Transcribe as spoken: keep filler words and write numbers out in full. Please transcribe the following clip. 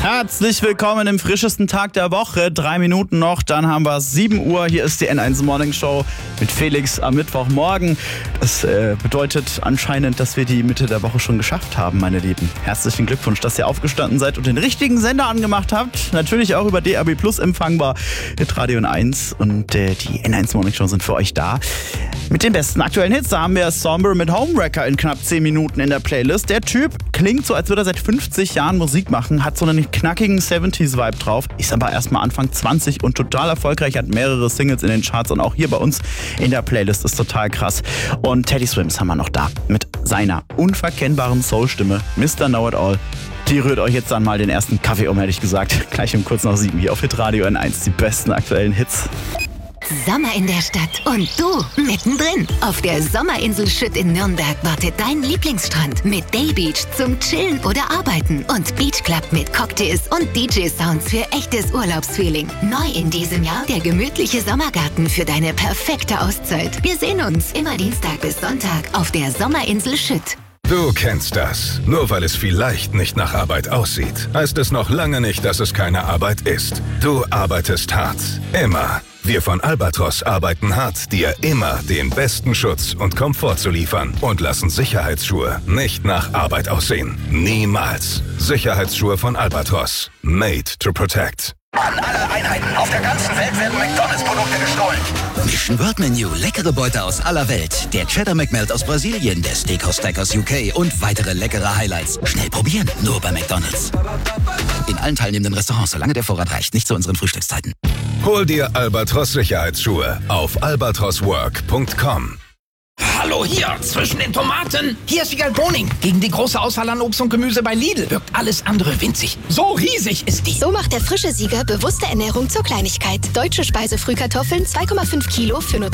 Herzlich willkommen im frischesten Tag der Woche. Drei Minuten noch, dann haben wir sieben Uhr. Hier ist die N eins Morning Show mit Felix am Mittwochmorgen. Das äh, bedeutet anscheinend, dass wir die Mitte der Woche schon geschafft haben, meine Lieben. Herzlichen Glückwunsch, dass ihr aufgestanden seid und den richtigen Sender angemacht habt. Natürlich auch über D A B Plus empfangbar mit Radio N eins. Und äh, die N eins Morning Show sind für euch da. Mit den besten aktuellen Hits, da haben wir Somber mit Homewrecker in knapp zehn Minuten in der Playlist. Der Typ klingt so, als würde er seit fünfzig Jahren Musik machen, hat so einen knackigen siebziger-Vibe drauf, ist aber erst mal Anfang zwanzig und total erfolgreich, hat mehrere Singles in den Charts und auch hier bei uns in der Playlist ist total krass. Und Teddy Swims haben wir noch da mit seiner unverkennbaren Soul-Stimme, Mister Know-It-All. Die rührt euch jetzt dann mal den ersten Kaffee um, hätte ich gesagt. Gleich um kurz nach sieben hier auf Hitradio N eins, die besten aktuellen Hits. Sommer in der Stadt und du mittendrin. Auf der Sommerinsel Schütt in Nürnberg wartet dein Lieblingsstrand mit Daybeach zum Chillen oder Arbeiten und Beachclub mit Cocktails und D J-Sounds für echtes Urlaubsfeeling. Neu in diesem Jahr der gemütliche Sommergarten für deine perfekte Auszeit. Wir sehen uns immer Dienstag bis Sonntag auf der Sommerinsel Schütt. Du kennst das. Nur weil es vielleicht nicht nach Arbeit aussieht, heißt es noch lange nicht, dass es keine Arbeit ist. Du arbeitest hart. Immer. Wir von Albatros arbeiten hart, dir immer den besten Schutz und Komfort zu liefern und lassen Sicherheitsschuhe nicht nach Arbeit aussehen. Niemals. Sicherheitsschuhe von Albatros. Made to protect. An alle Einheiten auf der ganzen Welt werden McDonalds-Produkte gestohlen. Mission Word Menu, leckere Beute aus aller Welt. Der Cheddar McMelt aus Brasilien, der Steakhouse Stack aus U K und weitere leckere Highlights. Schnell probieren, nur bei McDonalds. In allen teilnehmenden Restaurants, solange der Vorrat reicht, nicht zu unseren Frühstückszeiten. Hol dir Albatros Sicherheitsschuhe auf albatroswork punkt com. Hallo hier, zwischen den Tomaten. Hier ist Wiegald Boning. Gegen die große Auswahl an Obst und Gemüse bei Lidl wirkt alles andere winzig. So riesig ist die. So macht der frische Sieger bewusste Ernährung zur Kleinigkeit. Deutsche Speisefrühkartoffeln zwei Komma fünf Kilo für nur